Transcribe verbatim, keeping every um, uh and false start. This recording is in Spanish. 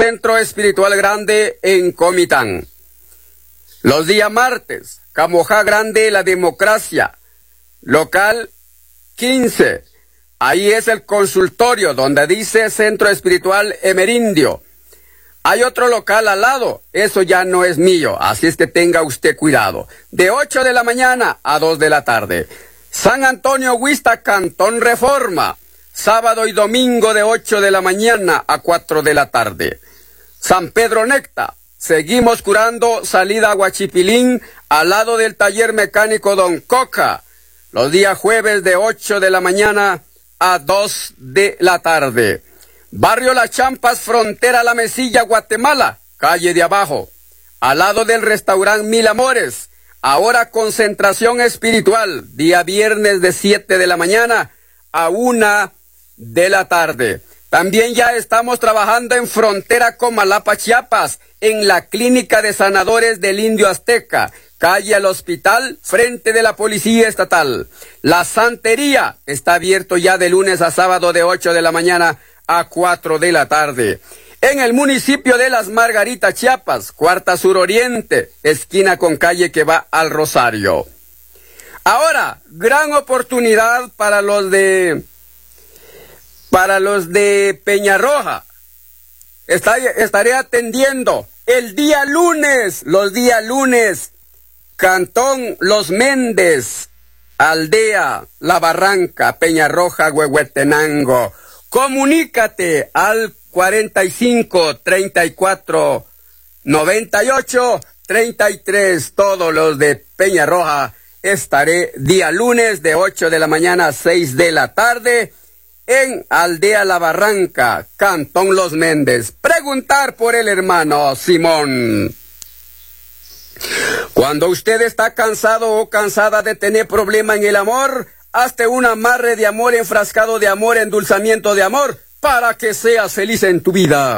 Centro Espiritual Grande en Comitán. Los días martes, Camojá Grande, La Democracia, local quince. Ahí es el consultorio donde dice Centro Espiritual Emerindio. Hay otro local al lado, eso ya no es mío, así es que tenga usted cuidado. De ocho de la mañana a dos de la tarde. San Antonio Huista, Cantón Reforma, sábado y domingo de ocho de la mañana a cuatro de la tarde. San Pedro Necta, seguimos curando, salida a Huachipilín, al lado del taller mecánico Don Coca, los días jueves de ocho de la mañana a dos de la tarde. Barrio Las Champas, frontera La Mesilla, Guatemala, calle de abajo, al lado del restaurante Mil Amores. Ahora concentración espiritual, día viernes de siete de la mañana a una de la tarde. También ya estamos trabajando en frontera Comalapa, Chiapas, en la Clínica de Sanadores del Indio Azteca, calle al Hospital, frente de la Policía Estatal. La Santería está abierto ya de lunes a sábado de ocho de la mañana a cuatro de la tarde. En el municipio de Las Margaritas, Chiapas, cuarta suroriente, esquina con calle que va al Rosario. Ahora, gran oportunidad para los de para los de Peñarroja. Está, estaré atendiendo el día lunes, los días lunes, Cantón Los Méndez, Aldea La Barranca, Peñarroja, Huehuetenango. Comunícate al cuarenta y cinco, treinta y cuatro, noventa y ocho, treinta y tres. Todos los de Peñarroja estaré día lunes de ocho de la mañana a seis de la tarde en Aldea La Barranca, Cantón Los Méndez. Preguntar por el hermano Simón. Cuando usted está cansado o cansada de tener problema en el amor, hazte un amarre de amor enfrascado de amor, endulzamiento de amor, para que seas feliz en tu vida.